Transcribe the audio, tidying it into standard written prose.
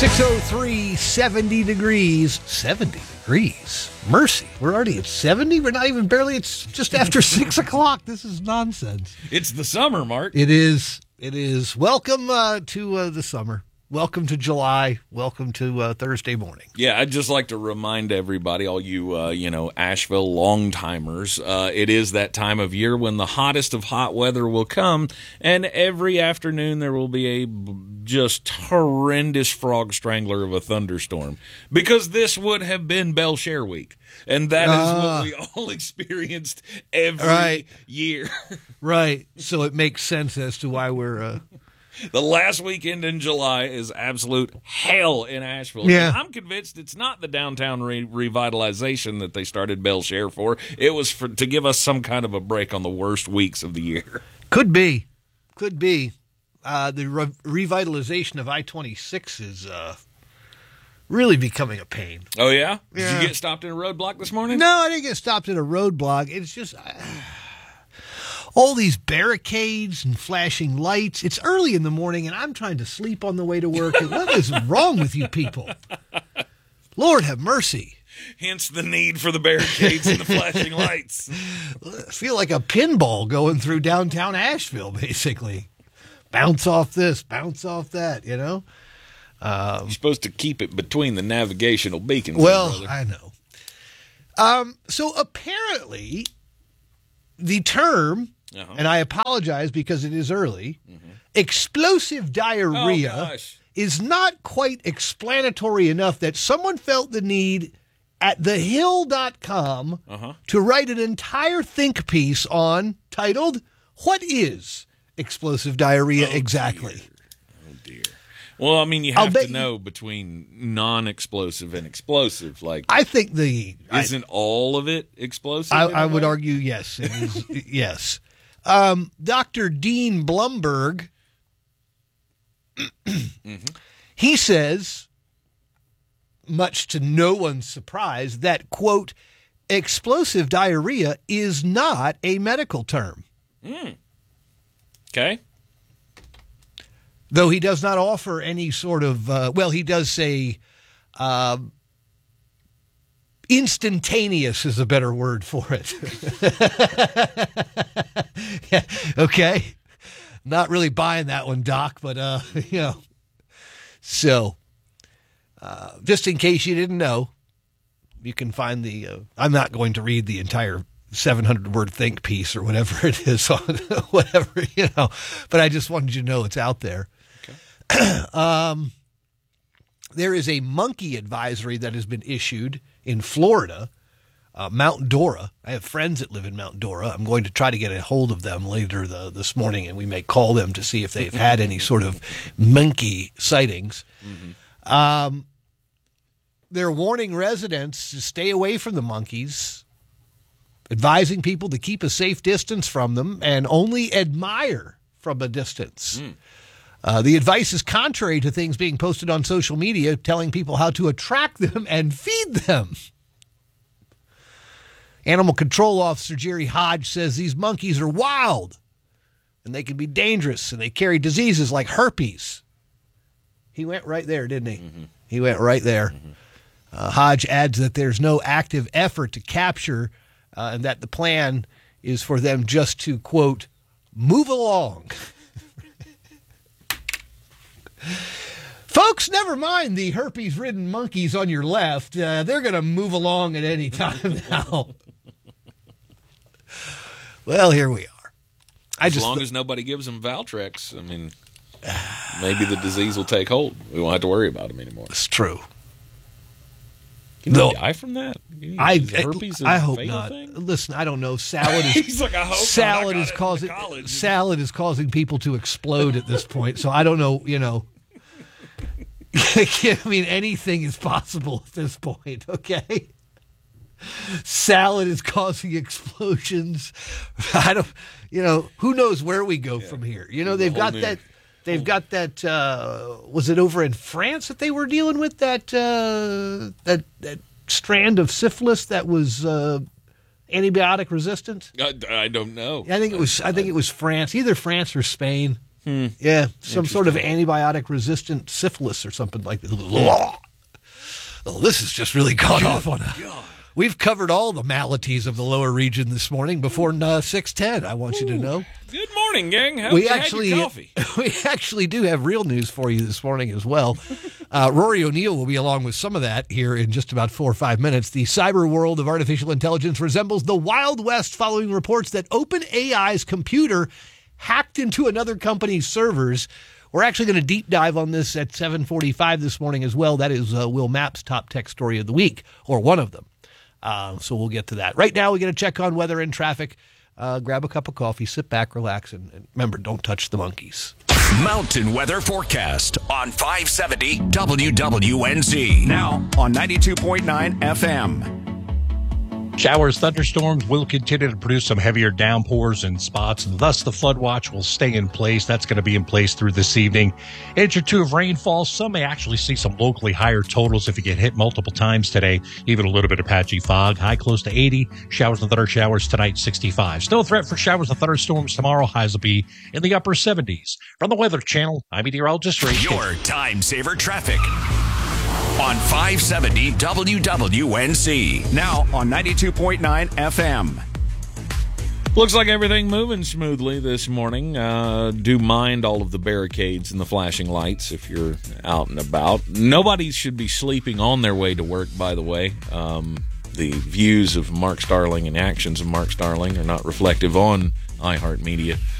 603, 70 degrees. 70 degrees? Mercy. We're already at 70? We're not even barely, it's just after 6 o'clock. This is nonsense. It's the summer, Mark. It is. It is. Welcome to the summer. Welcome to July. Welcome to Thursday morning. Yeah, I'd just like to remind everybody, all you, Asheville long-timers, it is that time of year when the hottest of hot weather will come, and every afternoon there will be a just horrendous frog strangler of a thunderstorm, because this would have been Belshare week, and that is what we all experienced every year. Right. So it makes sense as to why we're... The last weekend in July is absolute hell in Asheville. Yeah. I'm convinced it's not the downtown revitalization that they started Belshare for. It was to give us some kind of a break on the worst weeks of the year. Could be. Could be. The revitalization of I-26 is really becoming a pain. Oh, yeah? Yeah. Did you get stopped in a roadblock this morning? No, I didn't get stopped at a roadblock. It's just... all these barricades and flashing lights. It's early in the morning, and I'm trying to sleep on the way to work. And what is wrong with you people? Lord have mercy. Hence the need for the barricades and the flashing lights. I feel like a pinball going through downtown Asheville, basically. Bounce off this, bounce off that, you know? You're supposed to keep it between the navigational beacons. Well, I know. So apparently, the term... and I apologize because it is early, explosive diarrhea is not quite explanatory enough that someone felt the need at thehill.com to write an entire think piece on titled, "What is explosive diarrhea exactly?" Dear. Oh, dear. Well, I mean, you have to know between non-explosive and explosive. Like, I think isn't all of it explosive? I would argue yes. It is, yes. Dr. Dean Blumberg, he says, much to no one's surprise, that, quote, explosive diarrhea is not a medical term. Okay. Though he does not offer any sort of, he does say instantaneous is a better word for it. Yeah, okay. Not really buying that one, Doc, but, So, just in case you didn't know, you can find I'm not going to read the entire 700-word think piece or whatever it is on whatever, but I just wanted you to know it's out there. Okay. There is a monkey advisory that has been issued in Florida, Mount Dora. I have friends that live in Mount Dora. I'm going to try to get a hold of them later this morning, and we may call them to see if they've had any sort of monkey sightings. They're warning residents to stay away from the monkeys, advising people to keep a safe distance from them and only admire from a distance. The advice is contrary to things being posted on social media telling people how to attract them and feed them. Animal Control Officer Jerry Hodge says these monkeys are wild and they can be dangerous and they carry diseases like herpes. He went right there, didn't he? He went right there. Hodge adds that there's no active effort to capture and that the plan is for them just to, quote, move along. Folks, never mind the herpes-ridden monkeys on your left. They're going to move along at any time now. Well, here we are. As long as nobody gives them Valtrex, I mean, maybe the disease will take hold. We won't have to worry about them anymore. It's true. Can you die from that? I hope not. Thing? Listen, I don't know. Salad is He's like, I hope salad not. is causing people to explode at this point. So I don't know. I mean, anything is possible at this point. Okay. Salad is causing explosions. Who knows where we go from here? They've got that. They've got that. Was it over in France that they were dealing with that strand of syphilis that was antibiotic resistant? I don't know. I think it was France, either France or Spain. Yeah, some sort of antibiotic-resistant syphilis or something like that. Oh, this is just really gone off on a... We've covered all the maladies of the lower region this morning before 6:10. I want you to know. Good morning, gang. How's your coffee? We actually do have real news for you this morning as well. Rory O'Neill will be along with some of that here in just about 4 or 5 minutes. The cyber world of artificial intelligence resembles the Wild West following reports that OpenAI's computer hacked into another company's servers. We're actually going to deep dive on this at 7:45 this morning as well. That is Will Mapp's top tech story of the week, or one of them. So we'll get to that. Right now, we got to check on weather and traffic. Grab a cup of coffee, sit back, relax, and remember, don't touch the monkeys. Mountain weather forecast on 570 WWNZ. Now on 92.9 FM. Showers, thunderstorms will continue to produce some heavier downpours in spots, and thus the flood watch will stay in place. That's going to be in place through this evening. Inch or two of rainfall. Some may actually see some locally higher totals if you get hit multiple times today. Even a little bit of patchy fog. High close to 80. Showers and thunder showers tonight, 65. Still a threat for showers and thunderstorms tomorrow. Highs will be in the upper 70s. From the Weather Channel, I'm meteorologist Ray. Your time saver traffic on 570 WWNC. Now on 92.9 FM. Looks like everything moving smoothly this morning. Do mind all of the barricades and the flashing lights if you're out and about. Nobody should be sleeping on their way to work, by the way. The views of Mark Starling and actions of Mark Starling are not reflective on iHeartMedia.